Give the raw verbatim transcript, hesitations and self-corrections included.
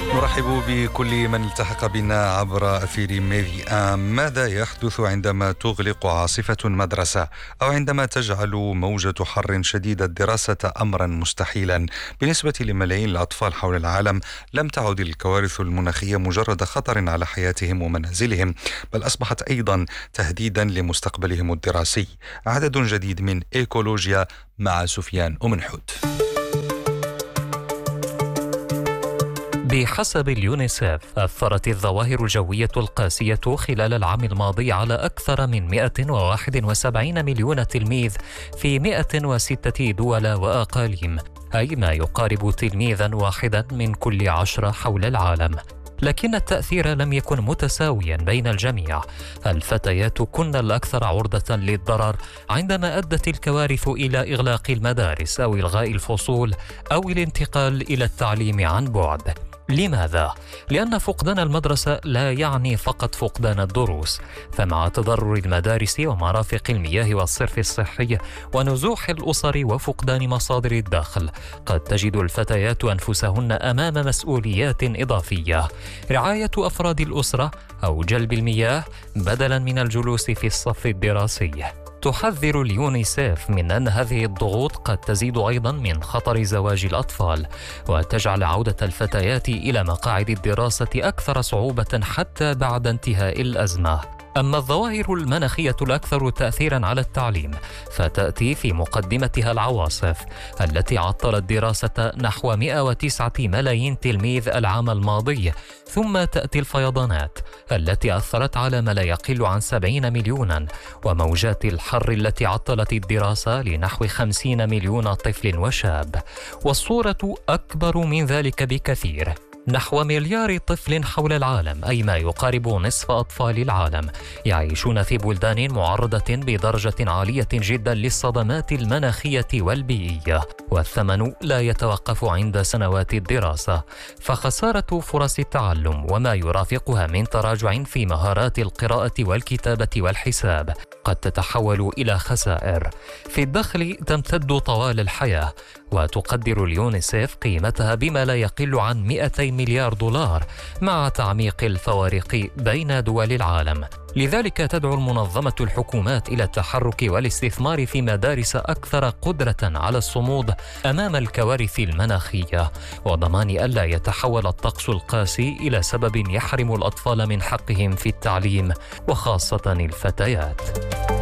نرحب بكل من التحق بنا عبر أثير ميدي آم. ماذا يحدث عندما تغلق عاصفة مدرسة أو عندما تجعل موجة حر شديد الدراسة أمرا مستحيلا؟ بالنسبة لملايين الأطفال حول العالم لم تعد الكوارث المناخية مجرد خطر على حياتهم ومنازلهم، بل أصبحت أيضا تهديدا لمستقبلهم الدراسي. عدد جديد من إيكولوجيا مع سفيان أمنحوت. بحسب اليونيسيف، أثرت الظواهر الجوية القاسية خلال العام الماضي على أكثر من مئة وواحد وسبعين مليون تلميذ في مئة وستة دول وأقاليم، أي ما يقارب تلميذا واحدا من كل عشرة حول العالم. لكن التأثير لم يكن متساويا بين الجميع. الفتيات كن الأكثر عرضة للضرر عندما أدت الكوارث إلى إغلاق المدارس أو إلغاء الفصول أو الانتقال إلى التعليم عن بعد. لماذا؟ لأن فقدان المدرسة لا يعني فقط فقدان الدروس، فمع تضرر المدارس ومرافق المياه والصرف الصحي ونزوح الأسر وفقدان مصادر الدخل، قد تجد الفتيات أنفسهن أمام مسؤوليات إضافية: رعاية أفراد الأسرة أو جلب المياه بدلاً من الجلوس في الصف الدراسي. تحذر اليونيسيف من أن هذه الضغوط قد تزيد أيضا من خطر زواج الأطفال، وتجعل عودة الفتيات إلى مقاعد الدراسة أكثر صعوبة حتى بعد انتهاء الأزمة. أما الظواهر المناخية الأكثر تأثيرا على التعليم فتأتي في مقدمتها العواصف التي عطلت دراسة نحو مئة وتسعة ملايين تلميذ العام الماضي، ثم تأتي الفيضانات التي أثرت على ما لا يقل عن سبعين مليونا، وموجات الحر التي عطلت الدراسة لنحو خمسين مليون طفل وشاب. والصورة أكبر من ذلك بكثير. نحو مليار طفل حول العالم، أي ما يقارب نصف أطفال العالم، يعيشون في بلدان معرضة بدرجة عالية جدا للصدمات المناخية والبيئية، والثمن لا يتوقف عند سنوات الدراسة. فخسارة فرص التعلم وما يرافقها من تراجع في مهارات القراءة والكتابة والحساب قد تتحول إلى خسائر في الدخل تمتد طوال الحياة، وتقدر اليونيسيف قيمتها بما لا يقل عن مئتي مليار دولار، مع تعميق الفوارق بين دول العالم. لذلك تدعو المنظمة الحكومات إلى التحرك والاستثمار في مدارس أكثر قدرة على الصمود أمام الكوارث المناخية، وضمان ألا يتحول الطقس القاسي إلى سبب يحرم الأطفال من حقهم في التعليم، وخاصة الفتيات.